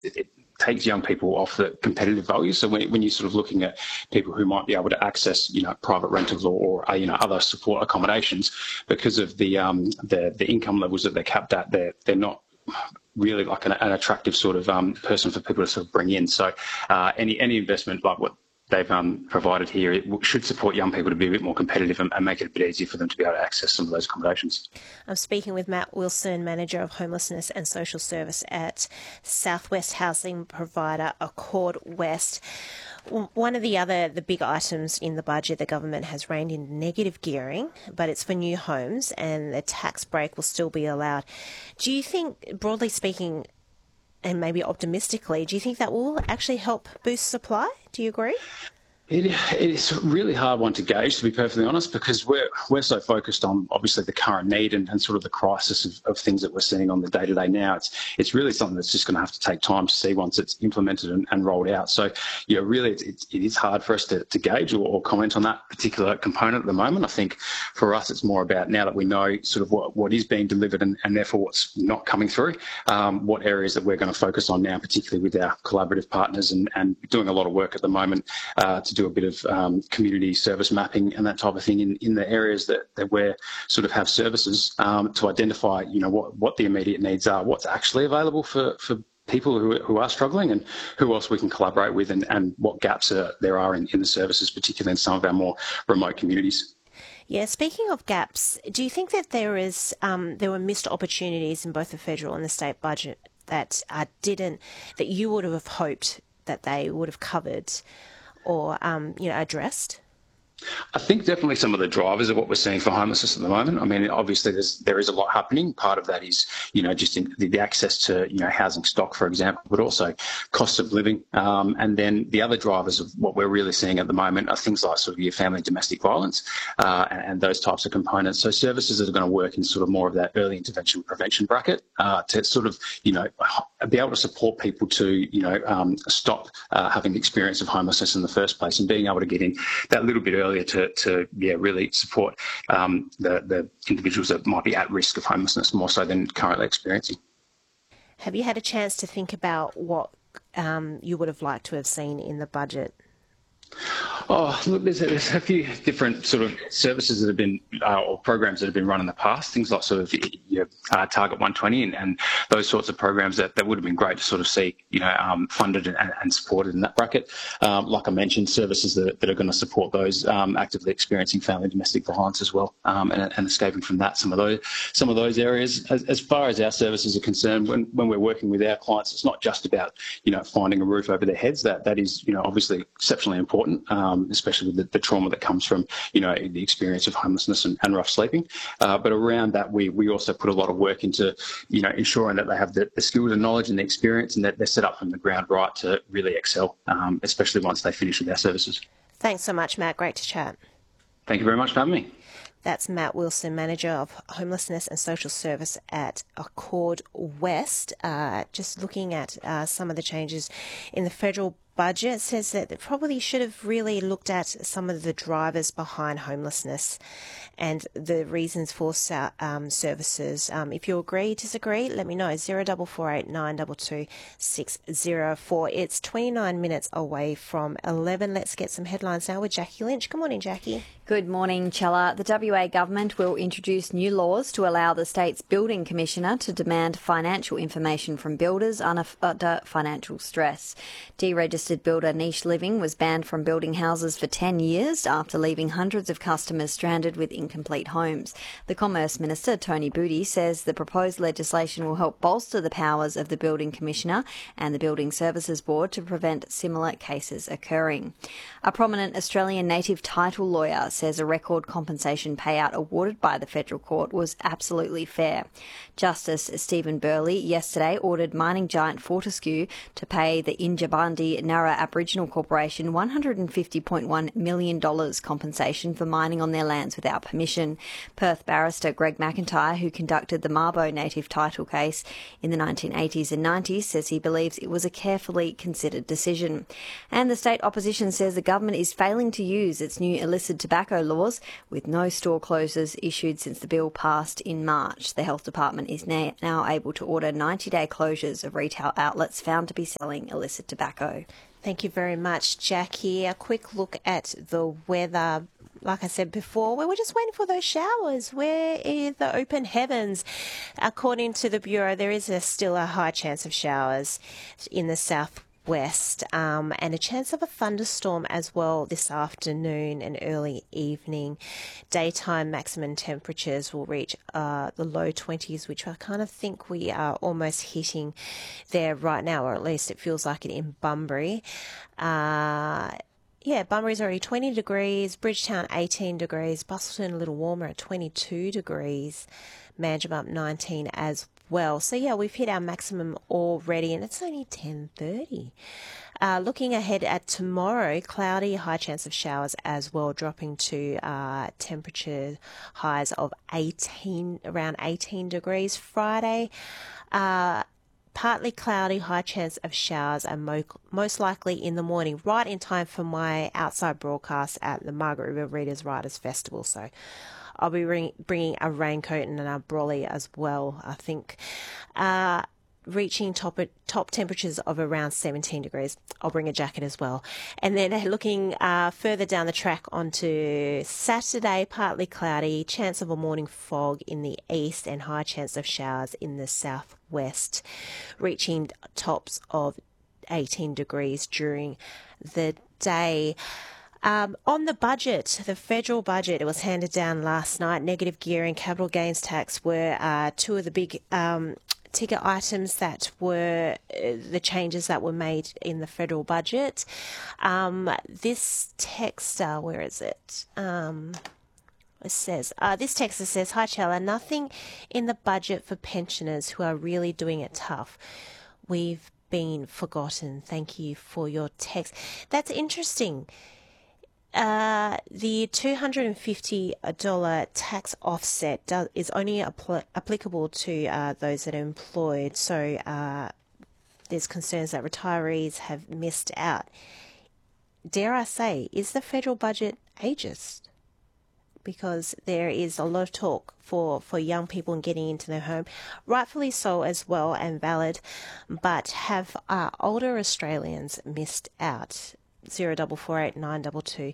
it takes young people off the competitive value. So when you're sort of looking at people who might be able to access, private rentals or other support accommodations, because of the income levels that they're capped at, they're not really like an attractive sort of person for people to sort of bring in. So any investment like what they've provided here, it should support young people to be a bit more competitive and make it a bit easier for them to be able to access some of those accommodations. I'm speaking with Matt Wilson, Manager of Homelessness and Social Service at Southwest housing provider Accord West. One of the big items in the budget, the government has reined in negative gearing, but it's for new homes and the tax break will still be allowed. Do you think, broadly speaking, and maybe optimistically, do you think that will actually help boost supply? Do you agree? It is a really hard one to gauge, to be perfectly honest, because we're so focused on obviously the current need and sort of the crisis of things that we're seeing on the day-to-day now. It's really something that's just going to have to take time to see once it's implemented and rolled out. So, really it is hard for us to gauge or comment on that particular component at the moment. I think for us it's more about now that we know sort of what is being delivered and therefore what's not coming through, what areas that we're going to focus on now, particularly with our collaborative partners and doing a lot of work at the moment to do a bit of community service mapping and that type of thing in the areas that we sort of have services to identify, what the immediate needs are, what's actually available for people who are struggling and who else we can collaborate with and what gaps there are in the services, particularly in some of our more remote communities. Yeah, speaking of gaps, do you think that there were missed opportunities in both the federal and the state budget that you would have hoped that they would have covered or addressed? I think definitely some of the drivers of what we're seeing for homelessness at the moment. I mean, obviously there is a lot happening. Part of that is, just in the access to, housing stock, for example, but also costs of living. And then the other drivers of what we're really seeing at the moment are things like sort of your family domestic violence and those types of components. So services that are going to work in sort of more of that early intervention prevention bracket to sort of, be able to support people to, stop having the experience of homelessness in the first place and being able to get in that little bit earlier to really support the individuals that might be at risk of homelessness more so than currently experiencing. Have you had a chance to think about what you would have liked to have seen in the budget? Oh, look, there's a few different sort of services that have been, or programs that have been run in the past, things like sort of your Target 120 and those sorts of programs that would have been great to sort of see, funded and supported in that bracket. Like I mentioned, services that are going to support those actively experiencing family domestic violence as well, and escaping from that, some of those areas. As far as our services are concerned, when we're working with our clients, it's not just about, finding a roof over their heads. That is, obviously exceptionally important. Especially with the trauma that comes from, the experience of homelessness and rough sleeping. But around that, we also put a lot of work into, ensuring that they have the skills and knowledge and the experience and that they're set up from the ground right to really excel, especially once they finish with our services. Thanks so much, Matt. Great to chat. Thank you very much for having me. That's Matt Wilson, Manager of Homelessness and Social Service at Accord West. Just looking at some of the changes in the federal budget, says that it probably should have really looked at some of the drivers behind homelessness and the reasons for services. If you agree, disagree, let me know. 0448 922 604. It's 29 minutes away from 11. Let's get some headlines now with Jackie Lynch. Good morning, Jackie. Good morning, Chella. The WA government will introduce new laws to allow the state's building commissioner to demand financial information from builders under financial stress. Deregistered builder Niche Living was banned from building houses for 10 years after leaving hundreds of customers stranded with incomplete homes. The Commerce Minister, Tony Budi, says the proposed legislation will help bolster the powers of the Building Commissioner and the Building Services Board to prevent similar cases occurring. A prominent Australian native title lawyer says a record compensation payout awarded by the federal court was absolutely fair. Justice Stephen Burley yesterday ordered mining giant Fortescue to pay the Injabandi Narra Aboriginal Corporation $150.1 million compensation for mining on their lands without permission. Perth barrister Greg McIntyre, who conducted the Mabo native title case in the 1980s and 90s, says he believes it was a carefully considered decision. And the state opposition says the government is failing to use its new illicit tobacco laws, with no store closures issued since the bill passed in March. The Health Department is now able to order 90-day closures of retail outlets found to be selling illicit tobacco. Thank you very much, Jackie. A quick look at the weather. Like I said before, we were just waiting for those showers. Where are the open heavens? According to the Bureau, there is still a high chance of showers in the southwest, and a chance of a thunderstorm as well this afternoon and early evening. Daytime maximum temperatures will reach the low 20s, which I kind of think we are almost hitting there right now, or at least it feels like it in Bunbury. Bunbury's already 20 degrees, Bridgetown 18 degrees, Busselton a little warmer at 22 degrees, Manjimup up 19 as well. So yeah, we've hit our maximum already, and it's only 10:30. Looking ahead at tomorrow, cloudy, high chance of showers as well, dropping to temperature highs of around 18 degrees. Friday, partly cloudy, high chance of showers, and most likely in the morning, right in time for my outside broadcast at the Margaret River Readers Writers Festival. So I'll be bringing a raincoat and a brolly as well, I think. Reaching top temperatures of around 17 degrees. I'll bring a jacket as well. And then looking further down the track onto Saturday, partly cloudy, chance of a morning fog in the east and high chance of showers in the southwest, reaching tops of 18 degrees during the day. On the budget, the federal budget, it was handed down last night. Negative gearing, capital gains tax were two of the big ticket items that were the changes that were made in the federal budget. This text, where is it? It says, this text says, "Hi, Chella, nothing in the budget for pensioners who are really doing it tough. We've been forgotten. Thank you for your text." That's interesting. The $250 tax offset is only applicable to those that are employed. So there's concerns that retirees have missed out. Dare I say, is the federal budget ageist? Because there is a lot of talk for young people and getting into their home, rightfully so as well and valid, but have older Australians missed out? 0448 922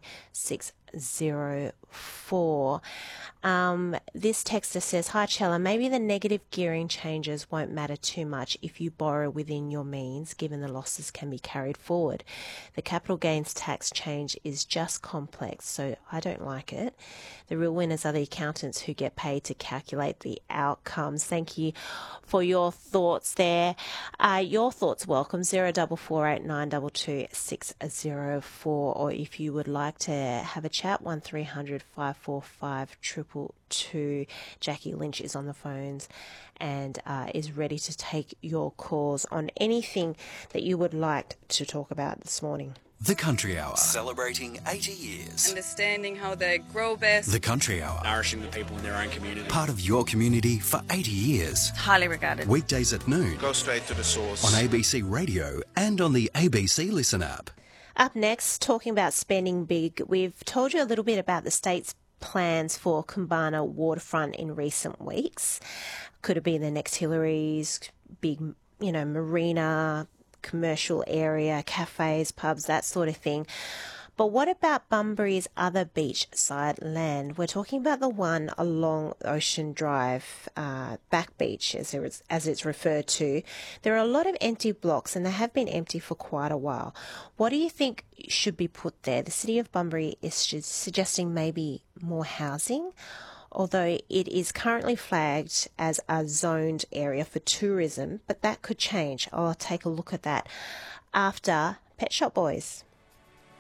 604. This texter says, "Hi Chella, maybe the negative gearing changes won't matter too much if you borrow within your means, given the losses can be carried forward. The capital gains tax change is just complex, so I don't like it. The real winners are the accountants who get paid to calculate the outcomes." Thank you for your thoughts there. Your thoughts welcome, 0448 922 604, or if you would like to have a chat, 1300 545 222. Jackie Lynch is on the phones and is ready to take your calls on anything that you would like to talk about this morning. The Country Hour, celebrating 80 years. Understanding how they grow best. The Country Hour, nourishing the people in their own community. Part of your community for 80 years. Highly regarded. Weekdays at noon. Go straight to the source. On ABC Radio and on the ABC Listen app. Up next, talking about spending big, we've told you a little bit about the state's plans for Kumbana waterfront in recent weeks. Could it be the next Hillary's, big, marina, commercial area, cafes, pubs, that sort of thing. But what about Bunbury's other beachside land? We're talking about the one along Ocean Drive, Back Beach, as it's referred to. There are a lot of empty blocks, and they have been empty for quite a while. What do you think should be put there? The City of Bunbury is suggesting maybe more housing, although it is currently flagged as a zoned area for tourism, but that could change. I'll take a look at that after Pet Shop Boys.